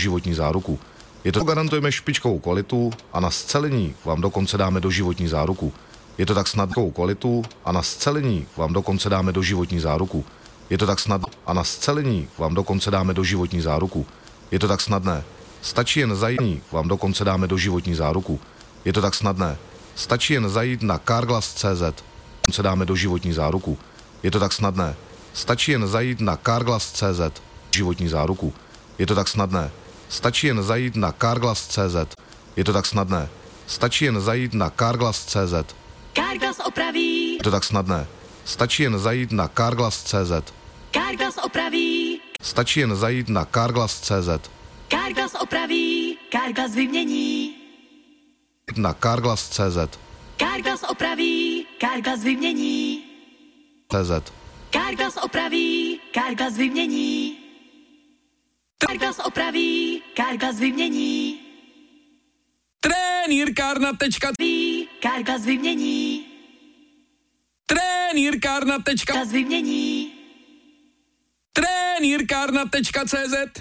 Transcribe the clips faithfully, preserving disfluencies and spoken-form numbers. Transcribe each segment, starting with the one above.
doživotní záruku. Je to garantujeme špičkovou kvalitu a na scelení vám dokonce dáme doživotní záruku. Je to tak snadnou kvalitu a na scelení vám dokonce dáme doživotní záruku. Je to tak snad a na scelení vám dokonce dáme doživotní záruku. Je to tak snadné. Stačí jen zajít, vám dokonce dáme doživotní záruku. Je to tak snadné. Stačí jen zajít na carglass tečka cé zet. Dokonce dáme doživotní záruku. Je to tak snadné. Stačí jen zajít na carglass tečka cé zet. Životní záruku. Je to tak snadné. Stačí jen zajít na carglass tečka cé zet. Je to tak snadné. Stačí jen zajít na carglass tečka cé zet. Carglass opraví. Je to tak snadné. Stačí jen zajít na carglass tečka cé zet. Carglass opraví. Stačí jen zajít na carglass tečka cé zet. Carglass opraví. Carglass vymění. Na carglass tečka cé zet. Carglass opraví. Carglass vymění. cé zet. Carglass opraví. Carglass vymění. Carglass opraví. Carglass vymění. Trenýrkárna tečka Carglass vymění. Trenýrkárna tečka Carglass vymění. Trenýrkárna tečka cé zet.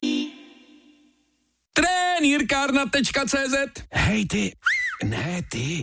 Trenýrkárna tečka cé zet. Hej ty, ne ty.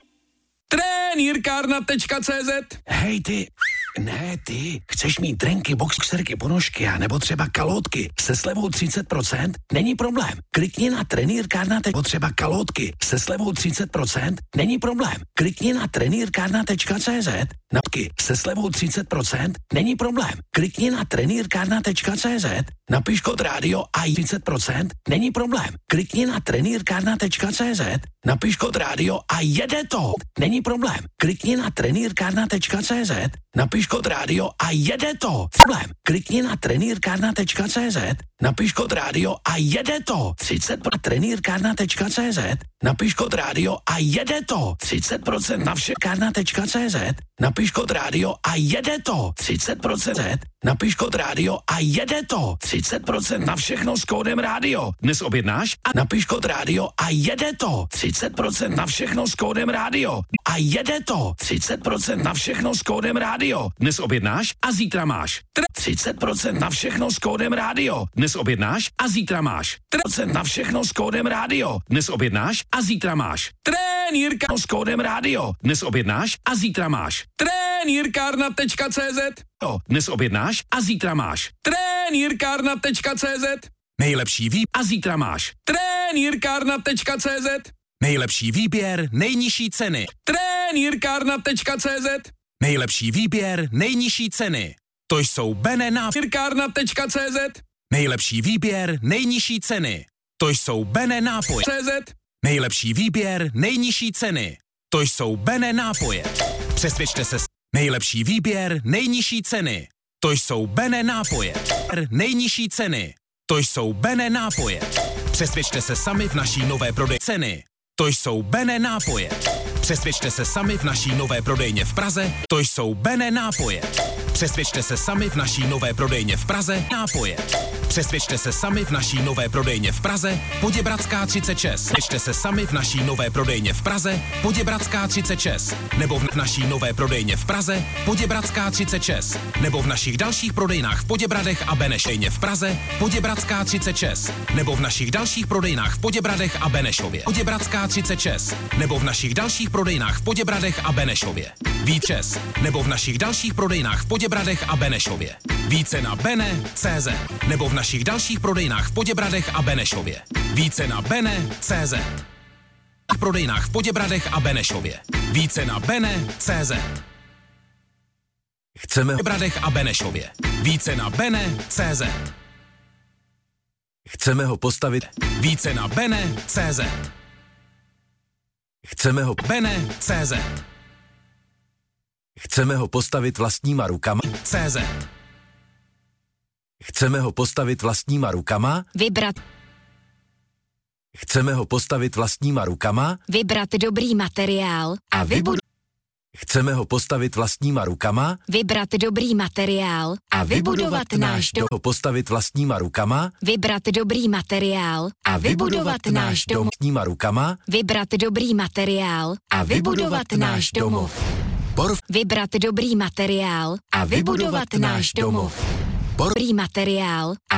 Trenýrkárna tečka cé zet. Hej ty, ne ty. Chceš mít drenky, boxerky, ponožky a nebo třeba kalótky se slevou třicet procent? Není problém. Klikni na trenýrkárna tečka třeba kalótky se slevou třicet procent? Není problém. Klikni na trenýrkárna tečka cé zet. Napky se slevou třicet procent? Není problém. Klikni na trenýrkárna tečka cé zet. Napiš kód rádio a třicet procent? Není problém. Klikni na trenýrkárna tečka cé zet. Napiš kód rádio a jede to. Není problém. Klikni na trenýrkárna tečka cé zet. Napiš kód rádio a jede to. Problém. Klikni na trenýrkárna tečka cé zet. Napiš kód rádio a jede to. třicet procent na trenýrkárna tečka cé zet. Napiš kód rádio a jede to. třicet procent na všekárna tečka cé zet. Napiš kód rádio a jede to. třicet procent. Napiš kód rádio a jede to. třicet procent na všechno s kódem rádio. Dnes objednáš A napiš kód rádio a jede to. třicet procent na všechno s kódem rádio. A jede to. třicet procent na všechno s kódem rádio. Dnes objednáš a zítra máš. třicet procent na všechno s kódem rádio. Dnes objednáš a zítra máš. Procent na všechno s kódem rádio. Dnes objednáš a zítra máš. Trenýrka S kódem rádio. Dnes objednáš a zítra máš. Trenýrkárna tečka cé zet. Jo. Dnes objednáš a zítra máš. Trenýrkárna tečka cé zet. Nejlepší výběr. A zítra máš. Trenýrkárna tečka cé zet. Nejlepší výběr, nejnižší ceny. Trenýrkárna tečka cé zet. Nejlepší výběr, nejnižší ceny. To jsou Bene nápoje. Trenýrkárna tečka cé zet. Nejlepší výběr, nejnižší ceny. To jsou Bene nápoje. cé zet. Nejlepší výběr, nejnižší ceny. To jsou Bene nápoje. Přesvědčte se. Nejlepší výběr, nejnižší ceny. To jsou Bene nápoje. Nejnižší ceny. To jsou Bene nápoje. Přesvědčte se sami v naší nové prodej ceny. To jsou Bene nápoje. Přesvědčte se sami v naší nové prodejně v Praze. To jsou Bene nápoje. Přesvědčte se sami v naší nové prodejně v Praze. Nápoje. Přesvědčte se sami v naší nové prodejně v Praze. Poděbradská třicet šest. Přesvědčte se sami v naší nové prodejně v Praze. Poděbradská třicet šest. Nebo v naší nové prodejně v Praze. Poděbradská třicet šest. Nebo v našich dalších prodejnách v Poděbradech a Benešově v Praze. Poděbradská třicet šest. Nebo v našich dalších prodejnách v Poděbradech a Benešově. Poděbradská třicet šest. Nebo v našich dalších prodejnách v Poděbradech a Benešově. Více. Nebo v našich dalších prodejnách v Poděbradech a Benešově. Více na bene tečka cé zet. Nebo v našich dalších prodejnách v Poděbradech a Benešově. Více na bene tečka cé zet. V prodejnách v Poděbradech a Benešově. Více na bene tečka cé zet. Chceme v Poděbradech a Benešově. Více na bene tečka cé zet. Chceme ho postavit. Více na bene tečka cé zet. Chceme ho bene tečka cé zet. Chceme ho postavit vlastníma rukama. cé zet. Chceme ho postavit vlastníma rukama. Vybrat. Chceme ho postavit vlastníma rukama. Vybrat dobrý materiál a vybudovat. Chceme ho postavit vlastníma rukama. Vybrat dobrý materiál a vybudovat náš dom. Ho postavit vlastníma rukama. Vybrat dobrý materiál a vybudovat náš dom. Vlastníma rukama. Vybrat dobrý materiál a vybudovat náš domov. Borv. Vybrat dobrý materiál a vybudovat náš domov. Dobrý materiál a